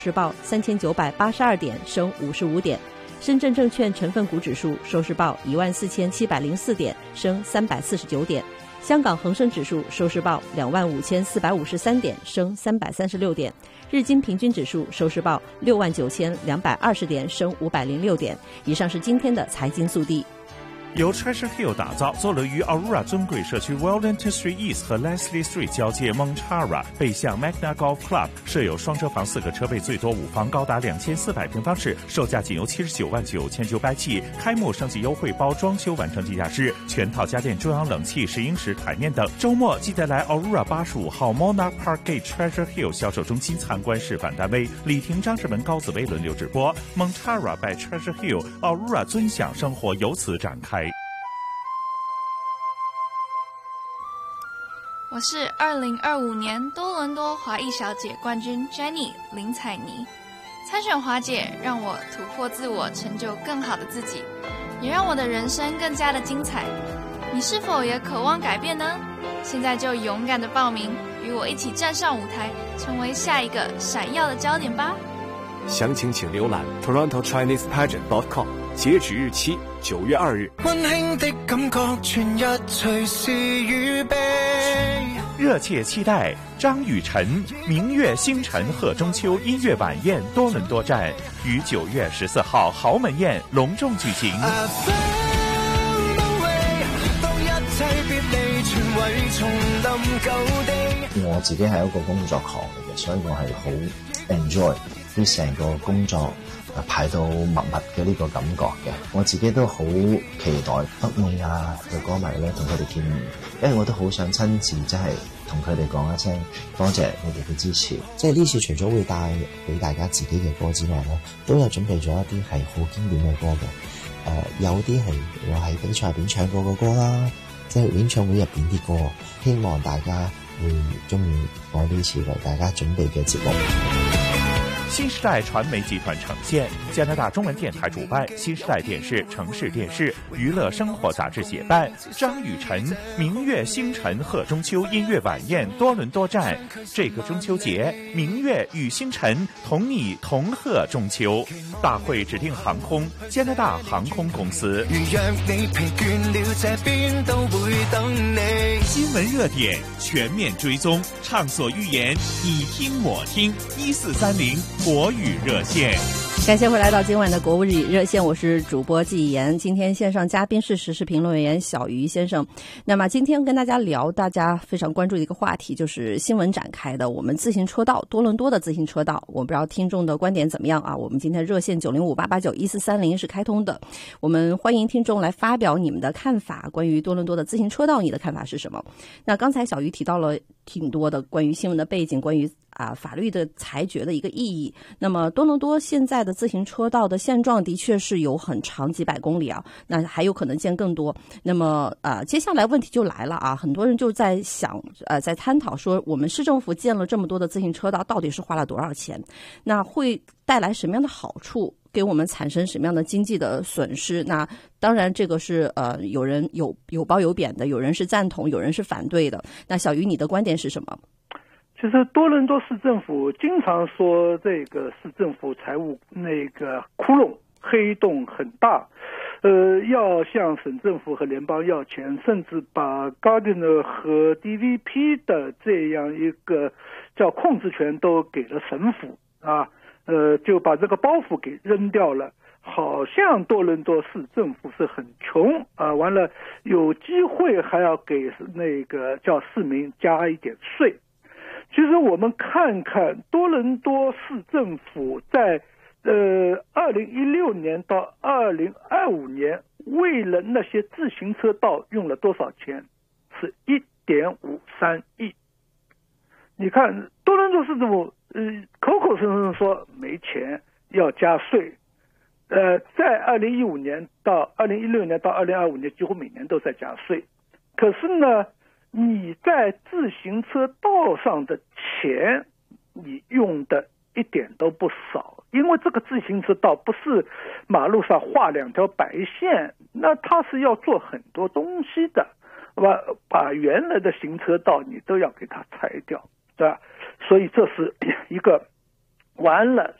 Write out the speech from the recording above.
市报3982点，升55点。深圳证券成分股指数收市报14704点，升349点。香港恒生指数收市报25453点，升336点。日经平均指数收市报69220点，升506点。以上是今天的财经速递。 由 Treasure Hill 打造，坐落于 Aurora 尊贵社区 Wellington Street East 和 Leslie Street 交界 Montara 背向 Magna Golf Club， 设有双车房4个车位，最多5房，高达2400平方尺，售价仅由799900起，开幕升级优惠包装修完成计价师，全套家电、中央冷气、10英尺台面等。周末记得来 Aurora 85号 Monarch Park Gate Treasure Hill 销售中心参观示范单位，李婷、张志文、高子薇轮流直播。Montara by Treasure Hill， Aurora 尊享生活由此展开。 我是2025年多伦多华裔小姐冠军 Jenny 林采妮。参选华姐让我突破自我，成就更好的自己，也让我的人生更加的精彩。你是否也渴望改变呢？现在就勇敢的报名，与我一起站上舞台，成为下一个闪耀的焦点吧。 详情请浏览 TorontoChinesePageant.com， 截止日期9月2日。 溫馨的感覺，全日隨時預備。 熱切期待張雨晨明月星辰賀中秋音樂晚宴多倫多站於9月14號豪門宴隆重舉行。 我自己係一個工作狂嚟嘅，所以我係好 enjoy 啲成個工作排到密密嘅呢個感覺嘅。我自己都好期待北美嘅歌迷咧同佢哋見面，因為我都好想親自即係同佢哋講一聲多謝你哋嘅支持。即係呢次除咗會帶俾大家自己嘅歌之外咧，都有準備咗一啲係好經典嘅歌嘅。有啲係我喺比賽入邊唱過嘅歌啦，即係演唱會入邊啲歌，希望大家會中意我呢次為大家準備嘅節目。 新時代傳媒集團呈現，加拿大中文電台主辦，新時代電視、城市電視、娛樂生活雜誌協辦，張雨晨明月星辰賀中秋音樂晚宴多倫多站。這個中秋節，明月與星辰同你同賀中秋。大會指定航空加拿大航空公司。 如若你疲倦了，這邊都會等你。 新聞熱點全面追蹤，暢所欲言，你聽我聽，1430國語熱線。 感謝回來到今晚的國語熱線，我是主播季妍。今天線上嘉賓是時事評論員小魚先生。那麼今天跟大家聊大家非常關注的一個話題，就是新聞展開的我們自行車道，多倫多的自行車道。我不知道聽眾的觀點怎麼樣啊？我們今天熱線905-889-1430是開通的，我們歡迎聽眾來發表你們的看法，關於多倫多的自行車道，你的看法是什麼？那剛才小魚提到了挺多的關於新聞的背景，關於法律的裁決的一個意義。那麼多倫多現在的自行車道的現狀的確是有很長幾百公里啊，那還有可能建更多。那麼接下來問題就來了啊，很多人就在想在探討說，我們市政府建了這麼多的自行車道，到底是花了多少錢？那會帶來什麼樣的好處？給我們產生什麼樣的經濟的損失？那當然這個是有人有褒有貶的，有人是贊同，有人是反對的。那小魚你的觀點是什麼？ 其實多倫多市政府經常說這個市政府財務那個窟窿黑洞很大，要向省政府和聯邦要錢，甚至把 Gardiner 和 DVP 的這樣一個叫控制權都給了省府啊，就把這個包袱給扔掉了，好像多倫多市政府是很窮啊，完了有機會還要給那個叫市民加一點稅。其實我們看看多倫多市政府在2016年到2025年為了那些自行車道用了多少錢，是1.53億。你看多倫多市政府口口聲聲說沒錢要加稅，在2016年到2025年幾乎每年都在加稅，可是呢你在自行車道上的錢你用的一點都不少，因為這個自行車道不是馬路上畫兩條白線，那它是要做很多東西的，把原來的行車道你都要給它拆掉，對吧？所以這是一個完了